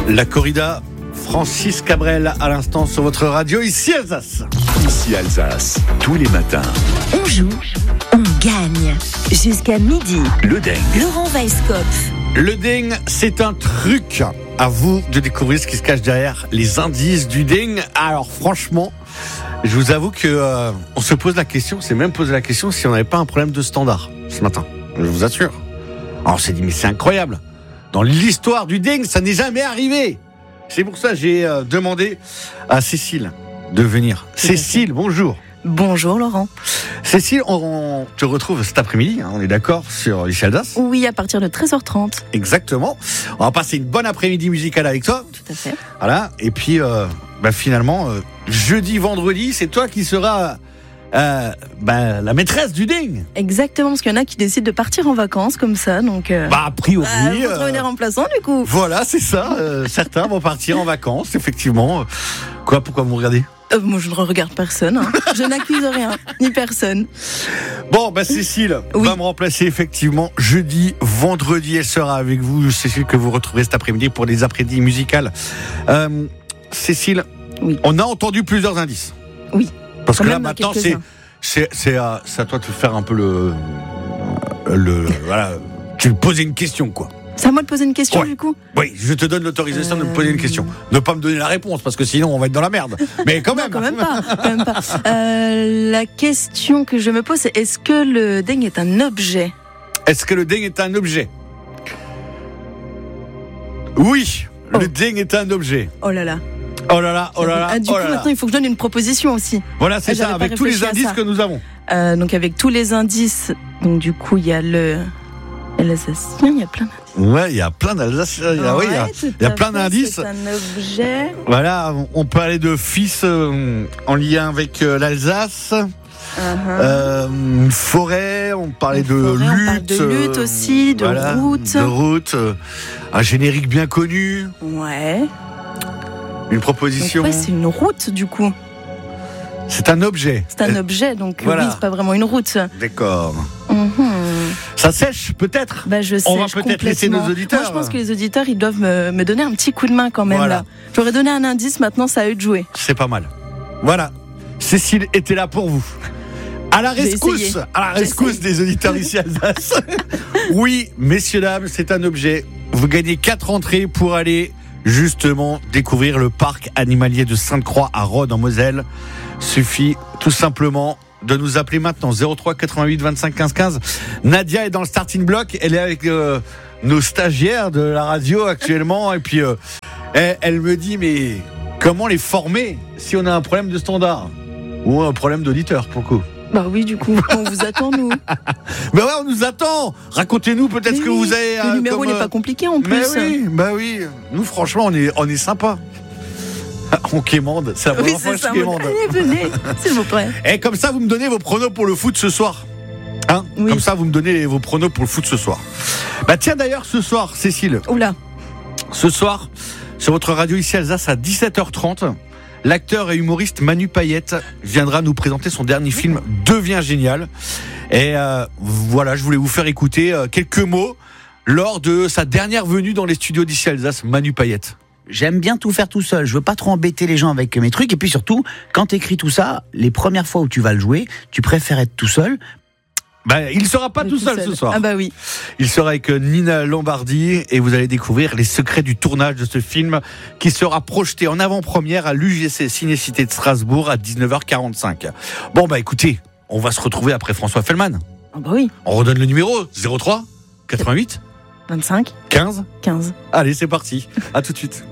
La corrida, Francis Cabrel à l'instant sur votre radio, ici Alsace. Ici Alsace, tous les matins. On joue, on gagne. Jusqu'à midi. Le Ding. Laurent Weisskopf. Le ding, c'est un truc. À vous de découvrir ce qui se cache derrière les indices du ding. Alors franchement, je vous avoue que on se pose la question, on s'est même posé la question si on n'avait pas un problème de standard ce matin. Je vous assure. Alors on s'est dit mais c'est incroyable. Dans l'histoire du ding, ça n'est jamais arrivé. C'est pour ça que j'ai demandé à Cécile de venir. Cécile, bonjour. Bonjour Laurent. Cécile, on te retrouve cet après-midi, on est d'accord, sur ici Alsace. Oui, à partir de 13h30. Exactement. On va passer une bonne après-midi musicale avec toi. Tout à fait. Voilà. Et puis, finalement, jeudi, vendredi, c'est toi qui seras la maîtresse du ding. Exactement, parce qu'il y en a qui décident de partir en vacances comme ça, donc. A priori. Vous trouvez les remplaçants du coup. Voilà, c'est ça. Certains vont partir en vacances, effectivement. Quoi, pourquoi vous me regardez? Moi, je ne regarde personne. Je n'accuse rien, ni personne. Bon, Cécile va me remplacer effectivement jeudi, vendredi. Elle sera avec vous, Cécile, que vous retrouverez cet après-midi pour des après-midi musicales. Cécile, oui. On a entendu plusieurs indices. Oui. Parce que là, maintenant, c'est à toi de faire un peu voilà. Tu me posais une question, quoi. C'est à moi de poser une question, du coup. Oui, je te donne l'autorisation de me poser une question. Ne pas me donner la réponse, parce que sinon on va être dans la merde. Mais quand même. Non, quand même pas. La question que je me pose, c'est est-ce que le ding est un objet? Est-ce que le ding est un objet? Oui, le ding est un objet. Oh là là. Oh là là, oh là là. Du coup, maintenant, il faut que je donne une proposition aussi. Voilà, c'est ça, avec tous les indices que nous avons. Donc, avec tous les indices, donc du coup, il y a l'Alsacien, il y a plein d'indices. Ouais, il y a plein d'Alsaciens. Il y a plein d'indices. C'est un objet. Voilà, on peut aller de fils en lien avec l'Alsace. Une forêt, on parlait de lutte. On parle de lutte aussi, de route. De route. Un générique bien connu. Ouais. Une proposition. Donc, c'est une route du coup. C'est un objet. C'est un objet, donc voilà. Oui, c'est pas vraiment une route. D'accord. Ça sèche peut-être. On va peut-être laisser nos auditeurs. Moi, je pense que les auditeurs, ils doivent me donner un petit coup de main quand même là. J'aurais donné un indice, maintenant ça à eux de jouer. C'est pas mal. Voilà. Cécile était là pour vous. À la rescousse des auditeurs ici à Alsace. Oui, messieurs, dames, c'est un objet. Vous gagnez 4 entrées pour aller justement découvrir le parc animalier de Sainte-Croix à Rhodes en Moselle. Suffit tout simplement de nous appeler maintenant 03 88 25 15 15. Nadia est dans le starting block, elle est avec nos stagiaires de la radio actuellement et puis elle me dit mais comment les former si on a un problème de standard ou un problème d'auditeur pour le coup. Bah oui, du coup, on vous attend, nous. Bah ouais, on nous attend. Racontez-nous peut-être que vous avez... Le numéro n'est pas compliqué en plus. Bah oui. Nous, franchement, on est sympa. On quémande. C'est la première fois que je quémande. Venez, s'il vous plaît. Et comme ça, vous me donnez vos pronos pour le foot ce soir. Oui. Comme ça, vous me donnez vos pronos pour le foot ce soir. Bah tiens, d'ailleurs, ce soir, Cécile. Oula. Ce soir, sur votre radio ici Alsace, à 17h30... l'acteur et humoriste Manu Payette viendra nous présenter son dernier film Devient génial. Et voilà, je voulais vous faire écouter quelques mots lors de sa dernière venue dans les studios d'ici Alsace, Manu Payette. J'aime bien tout faire tout seul, je veux pas trop embêter les gens avec mes trucs. Et puis surtout, quand t'écris tout ça, les premières fois où tu vas le jouer, tu préfères être tout seul. Il sera pas tout seul ce soir. Ah bah oui. Il sera avec Nina Lombardi et vous allez découvrir les secrets du tournage de ce film qui sera projeté en avant-première à l'UGC Ciné-Cité de Strasbourg à 19h45. Bon écoutez, on va se retrouver après François Fellman. Ah bah oui. On redonne le numéro 03 88 25 15 15. Allez, c'est parti. À tout de suite.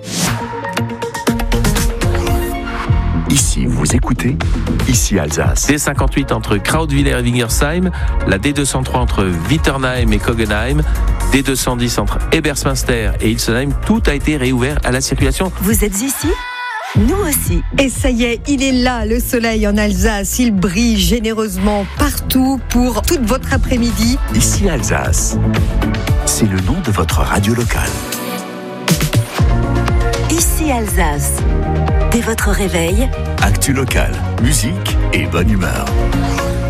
Ici, vous écoutez Ici Alsace. D58 entre Krautwiller et Wingersheim, la D203 entre Witternheim et Kogenheim, D210 entre Ebersmünster et Ilsenheim, tout a été réouvert à la circulation. Vous êtes ici ? Nous aussi. Et ça y est, il est là, le soleil en Alsace. Il brille généreusement partout pour toute votre après-midi. Ici Alsace. C'est le nom de votre radio locale. Ici Alsace. Dès votre réveil, actu locale, musique et bonne humeur.